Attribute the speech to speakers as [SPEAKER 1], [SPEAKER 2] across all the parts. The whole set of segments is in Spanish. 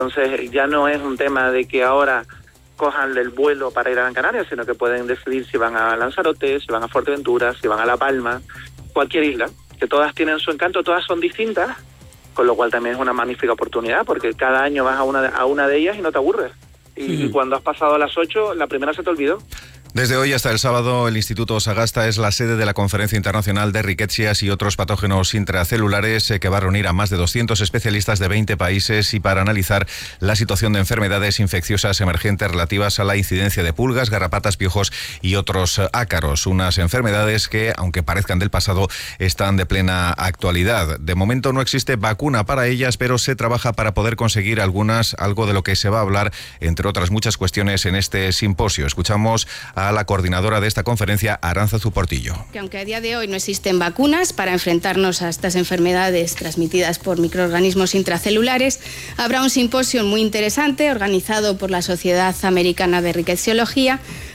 [SPEAKER 1] Entonces ya no es un tema de que ahora cojan el vuelo para ir a Gran Canaria, sino que pueden decidir si van a Lanzarote, si van a Fuerteventura, si van a La Palma, cualquier isla, que todas tienen su encanto, todas son distintas, con lo cual también es una magnífica oportunidad, porque cada año vas a una de ellas y no te aburres. Y cuando has pasado a las 8, la primera se te olvidó.
[SPEAKER 2] Desde hoy hasta el sábado, el Instituto Sagasta es la sede de la Conferencia Internacional de Riquecias y otros patógenos intracelulares que va a reunir a más de 200 especialistas de 20 países y para analizar la situación de enfermedades infecciosas emergentes relativas a la incidencia de pulgas, garrapatas, piojos y otros ácaros. Unas enfermedades que, aunque parezcan del pasado, están de plena actualidad. De momento no existe vacuna para ellas, pero se trabaja para poder conseguir algunas, algo de lo que se va a hablar, entre otras muchas cuestiones, en este simposio. Escuchamos a la coordinadora de esta conferencia, Arantzazu Portillo.
[SPEAKER 3] Que aunque a día de hoy no existen vacunas para enfrentarnos a estas enfermedades transmitidas por microorganismos intracelulares, habrá un simposio muy interesante organizado por la Sociedad Americana de Riqueciología,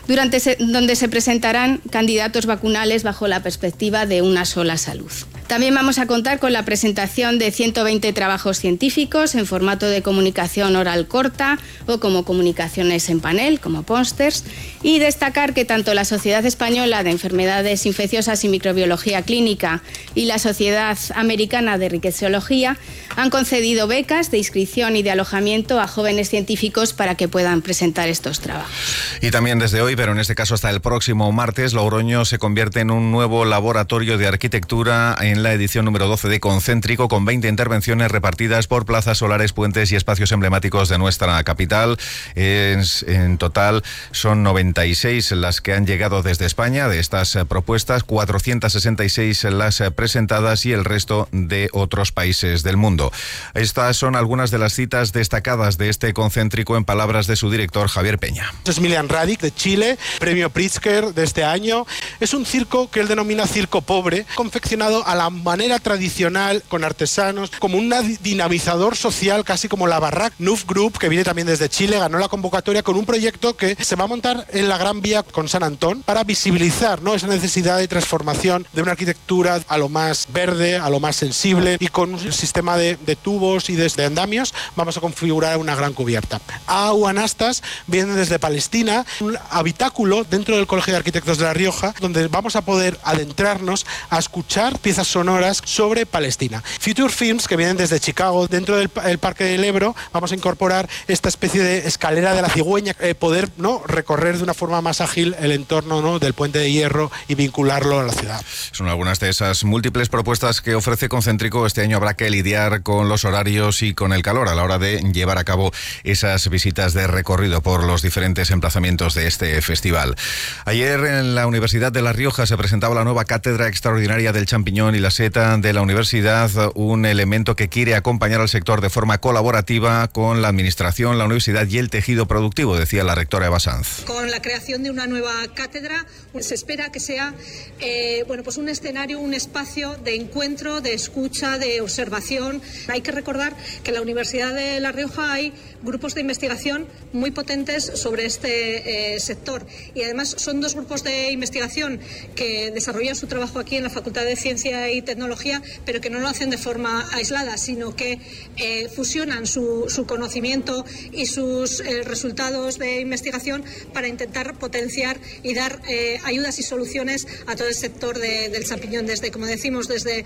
[SPEAKER 3] donde se presentarán candidatos vacunales bajo la perspectiva de una sola salud. También vamos a contar con la presentación de 120 trabajos científicos en formato de comunicación oral corta o como comunicaciones en panel, como pósters, y destacar que tanto la Sociedad Española de Enfermedades Infecciosas y Microbiología Clínica y la Sociedad Americana de Riqueciología han concedido becas de inscripción y de alojamiento a jóvenes científicos para que puedan presentar estos trabajos.
[SPEAKER 2] Y también desde hoy, pero en este caso hasta el próximo martes, Logroño se convierte en un nuevo laboratorio de arquitectura en la edición número 12 de Concéntrico, con 20 intervenciones repartidas por plazas, solares, puentes y espacios emblemáticos de nuestra capital. En total son 96 las que han llegado desde España de estas propuestas, 466 las presentadas y el resto de otros países del mundo. Estas son algunas de las citas destacadas de este Concéntrico en palabras de su director, Javier Peña.
[SPEAKER 4] Es Milian Radic, de Chile, premio Pritzker de este año. Es un circo que él denomina circo pobre, confeccionado a la manera tradicional, con artesanos, como un dinamizador social, casi como la Barrac Nuf Group, que viene también desde Chile, ganó la convocatoria con un proyecto que se va a montar en la Gran Vía con San Antón para visibilizar, ¿no?, esa necesidad de transformación de una arquitectura a lo más verde, a lo más sensible, y con un sistema de tubos y de andamios vamos a configurar una gran cubierta. Anastas viene desde Palestina, un habitáculo dentro del Colegio de Arquitectos de La Rioja, donde vamos a poder adentrarnos a escuchar piezas sonoras sobre Palestina. Future Films, que vienen desde Chicago, dentro del Parque del Ebro, vamos a incorporar esta especie de escalera de la cigüeña, poder, ¿no?, recorrer de una forma más ágil el entorno, ¿no?, del Puente de Hierro y vincularlo a la ciudad.
[SPEAKER 2] Son algunas de esas múltiples propuestas que ofrece Concéntrico. Este año habrá que lidiar con los horarios y con el calor a la hora de llevar a cabo esas visitas de recorrido por los diferentes emplazamientos de este festival. Ayer en la Universidad de La Rioja se presentaba la nueva Cátedra Extraordinaria del Champiñón y la Seta de la universidad, un elemento que quiere acompañar al sector de forma colaborativa con la administración, la universidad y el tejido productivo, decía la rectora Eva Sanz.
[SPEAKER 5] Con la creación de una nueva cátedra, se espera que sea pues un escenario, un espacio de encuentro, de escucha, de observación. Hay que recordar que en la Universidad de La Rioja hay grupos de investigación muy potentes sobre este sector, y además son dos grupos de investigación que desarrollan su trabajo aquí en la Facultad de Ciencia y Tecnología, pero que no lo hacen de forma aislada, sino que fusionan su conocimiento y sus resultados de investigación para intentar potenciar y dar ayudas y soluciones a todo el sector del champiñón, desde, como decimos, desde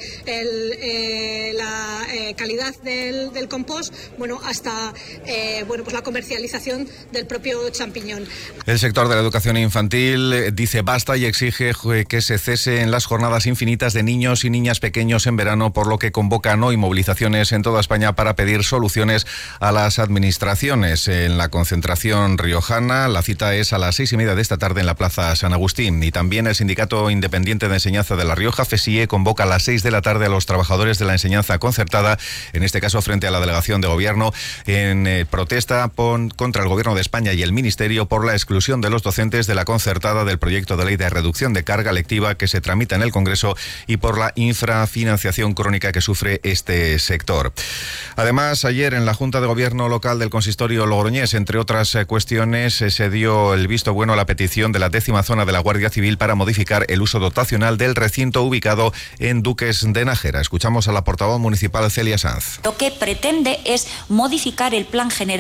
[SPEAKER 5] la calidad del compost, hasta pues la comercialización del propio champiñón.
[SPEAKER 2] El sector de la educación infantil dice basta y exige que se cese en las jornadas infinitas de niños y niñas pequeños en verano, por lo que convocan hoy movilizaciones en toda España para pedir soluciones a las administraciones. En la concentración riojana, la cita es a las 6:30 de esta tarde en la Plaza San Agustín. Y también el Sindicato Independiente de Enseñanza de La Rioja, FESIE, convoca a las 6 de la tarde a los trabajadores de la enseñanza concertada, en este caso frente a la delegación de gobierno, en protesta contra el Gobierno de España y el Ministerio por la exclusión de los docentes de la concertada del proyecto de ley de reducción de carga lectiva que se tramita en el Congreso y por la infrafinanciación crónica que sufre este sector. Además, ayer en la Junta de Gobierno local del Consistorio Logroñés, entre otras cuestiones, se dio el visto bueno a la petición de la 10ª zona de la Guardia Civil para modificar el uso dotacional del recinto ubicado en Duques de Nájera. Escuchamos a la portavoz municipal Celia Sanz.
[SPEAKER 6] Lo que pretende es modificar el plan general